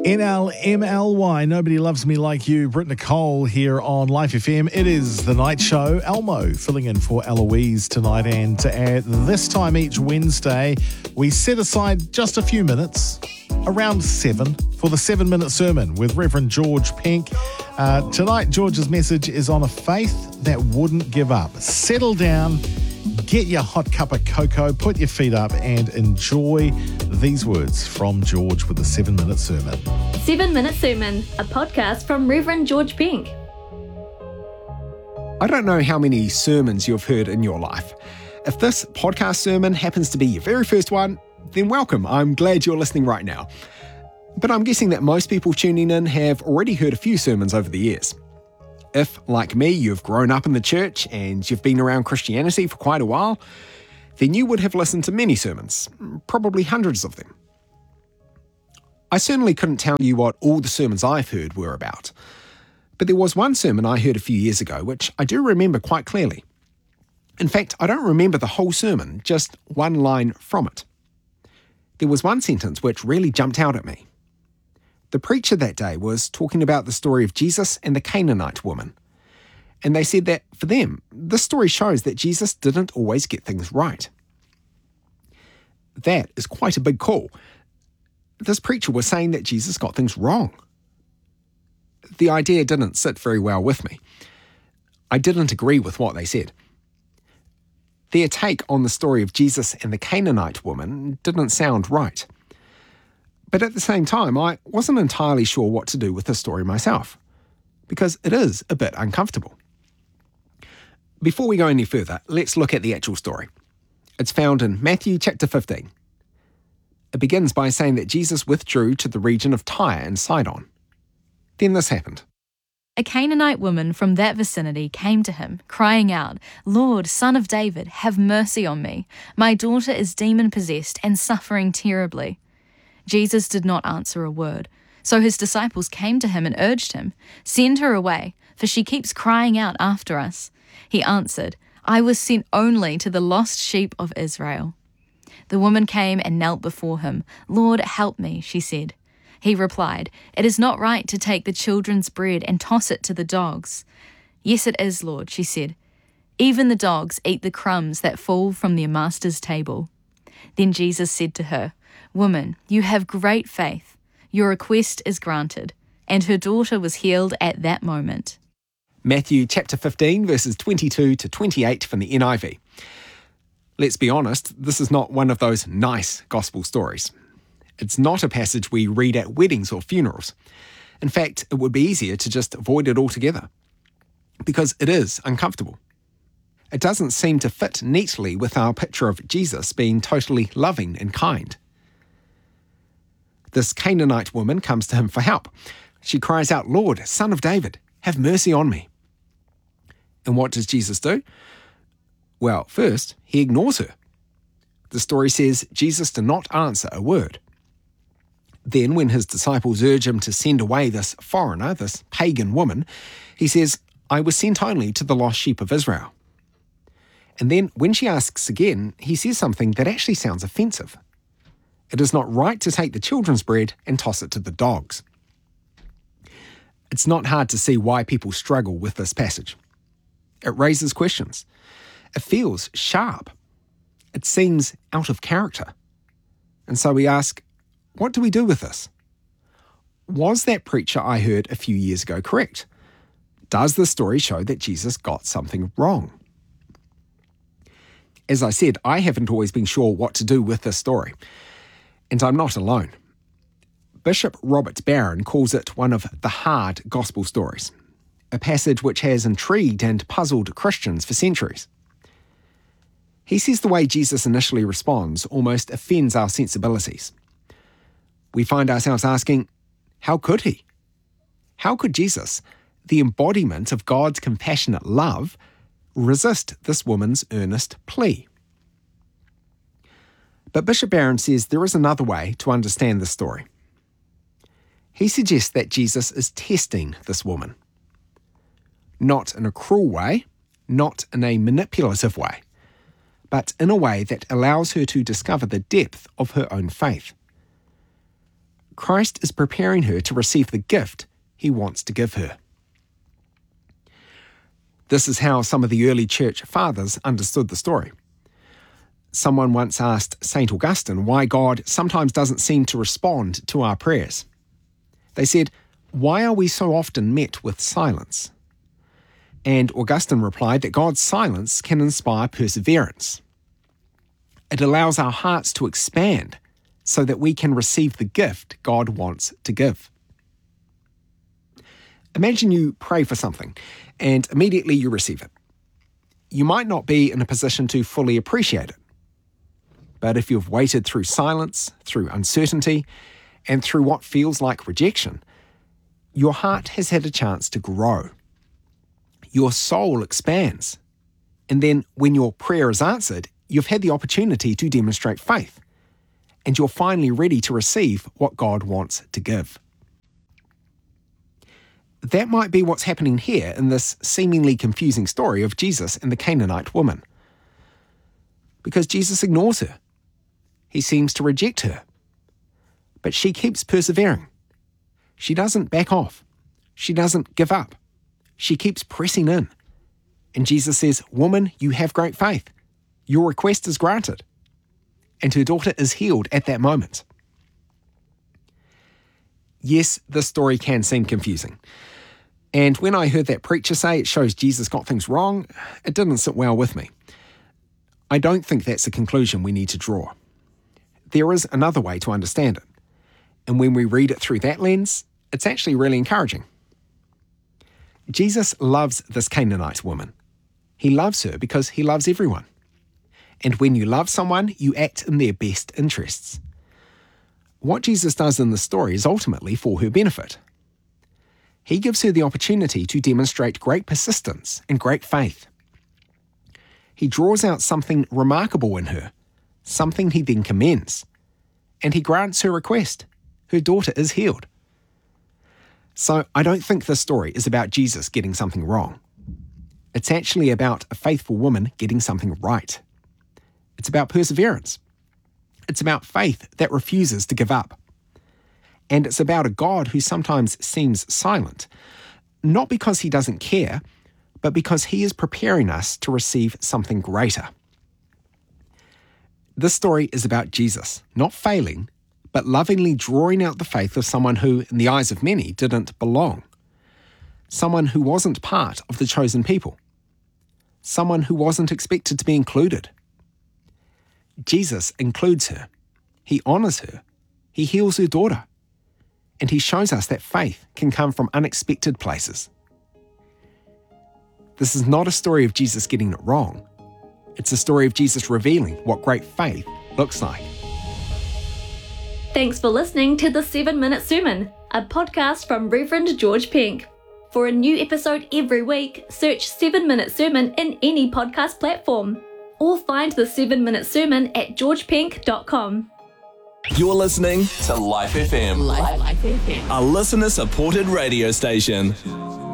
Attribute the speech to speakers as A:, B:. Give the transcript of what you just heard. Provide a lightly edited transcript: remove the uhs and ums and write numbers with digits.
A: NLMLY, Nobody Loves Me Like You. Britt Nicole here on Life FM. It is the night show. Elmo filling in for Eloise tonight, and at this time each Wednesday, we set aside just a few minutes, around 7, for the 7-minute sermon with Reverend George Pink. Tonight, George's message is on a faith that wouldn't give up. Settle down, get your hot cup of cocoa, put your feet up, and enjoy these words from George with the 7-minute sermon.
B: 7-Minute Sermon, a podcast from Reverend George Pink.
C: I don't know how many sermons you've heard in your life. If this podcast sermon happens to be your very first one, then welcome. I'm glad you're listening right now. But I'm guessing that most people tuning in have already heard a few sermons over the years. If, like me, you've grown up in the church and you've been around Christianity for quite a while, then you would have listened to many sermons, probably hundreds of them. I certainly couldn't tell you what all the sermons I've heard were about, but there was one sermon I heard a few years ago which I do remember quite clearly. In fact, I don't remember the whole sermon, just one line from it. There was one sentence which really jumped out at me. The preacher that day was talking about the story of Jesus and the Canaanite woman. And they said that, for them, this story shows that Jesus didn't always get things right. That is quite a big call. This preacher was saying that Jesus got things wrong. The idea didn't sit very well with me. I didn't agree with what they said. Their take on the story of Jesus and the Canaanite woman didn't sound right. But at the same time, I wasn't entirely sure what to do with the story myself, because it is a bit uncomfortable. Before we go any further, let's look at the actual story. It's found in Matthew chapter 15. It begins by saying that Jesus withdrew to the region of Tyre and Sidon. Then this happened.
D: A Canaanite woman from that vicinity came to him, crying out, "Lord, Son of David, have mercy on me. My daughter is demon-possessed and suffering terribly." Jesus did not answer a word, so his disciples came to him and urged him, "Send her away, for she keeps crying out after us." He answered, "I was sent only to the lost sheep of Israel." The woman came and knelt before him. "Lord, help me," she said. He replied, "It is not right to take the children's bread and toss it to the dogs." "Yes, it is, Lord," she said. "Even the dogs eat the crumbs that fall from their master's table." Then Jesus said to her, "Woman, you have great faith. Your request is granted." And her daughter was healed at that moment.
C: Matthew chapter 15, verses 22 to 28 from the NIV. Let's be honest, this is not one of those nice gospel stories. It's not a passage we read at weddings or funerals. In fact, it would be easier to just avoid it altogether, because it is uncomfortable. It doesn't seem to fit neatly with our picture of Jesus being totally loving and kind. This Canaanite woman comes to him for help. She cries out, "Lord, Son of David, have mercy on me." And what does Jesus do? Well, first, he ignores her. The story says Jesus did not answer a word. Then, when his disciples urge him to send away this foreigner, this pagan woman, he says, "I was sent only to the lost sheep of Israel." And then, when she asks again, he says something that actually sounds offensive. It is not right to take the children's bread and toss it to the dogs. It's not hard to see why people struggle with this passage. It raises questions. It feels sharp. It seems out of character. And so we ask, what do we do with this? Was that preacher I heard a few years ago correct? Does the story show that Jesus got something wrong? As I said, I haven't always been sure what to do with this story. And I'm not alone. Bishop Robert Barron calls it one of the hard gospel stories, a passage which has intrigued and puzzled Christians for centuries. He says the way Jesus initially responds almost offends our sensibilities. We find ourselves asking, how could he? How could Jesus, the embodiment of God's compassionate love, resist this woman's earnest plea? But Bishop Barron says there is another way to understand this story. He suggests that Jesus is testing this woman. Not in a cruel way, not in a manipulative way, but in a way that allows her to discover the depth of her own faith. Christ is preparing her to receive the gift he wants to give her. This is how some of the early church fathers understood the story. Someone once asked St. Augustine why God sometimes doesn't seem to respond to our prayers. They said, "Why are we so often met with silence?" And Augustine replied that God's silence can inspire perseverance. It allows our hearts to expand so that we can receive the gift God wants to give. Imagine you pray for something and immediately you receive it. You might not be in a position to fully appreciate it. But if you've waited through silence, through uncertainty, and through what feels like rejection, your heart has had a chance to grow. Your soul expands. And then when your prayer is answered, you've had the opportunity to demonstrate faith. And you're finally ready to receive what God wants to give. That might be what's happening here in this seemingly confusing story of Jesus and the Canaanite woman. Because Jesus ignores her. He seems to reject her. But she keeps persevering. She doesn't back off. She doesn't give up. She keeps pressing in. And Jesus says, "Woman, you have great faith. Your request is granted." And her daughter is healed at that moment. Yes, this story can seem confusing. And when I heard that preacher say it shows Jesus got things wrong, it didn't sit well with me. I don't think that's a conclusion we need to draw. There is another way to understand it. And when we read it through that lens, it's actually really encouraging. Jesus loves this Canaanite woman. He loves her because he loves everyone. And when you love someone, you act in their best interests. What Jesus does in the story is ultimately for her benefit. He gives her the opportunity to demonstrate great persistence and great faith. He draws out something remarkable in her, something he then commends, and he grants her request. Her daughter is healed. So I don't think this story is about Jesus getting something wrong. It's actually about a faithful woman getting something right. It's about perseverance. It's about faith that refuses to give up. And it's about a God who sometimes seems silent, not because he doesn't care, but because he is preparing us to receive something greater. This story is about Jesus, not failing, but lovingly drawing out the faith of someone who, in the eyes of many, didn't belong. Someone who wasn't part of the chosen people. Someone who wasn't expected to be included. Jesus includes her. He honors her. He heals her daughter. And he shows us that faith can come from unexpected places. This is not a story of Jesus getting it wrong. It's a story of Jesus revealing what great faith looks like.
B: Thanks for listening to the 7-Minute Sermon, a podcast from Reverend George Pink. For a new episode every week, search 7-Minute Sermon in any podcast platform, or find the 7-Minute Sermon at georgepink.com.
E: You're listening to Life FM, a listener-supported radio station.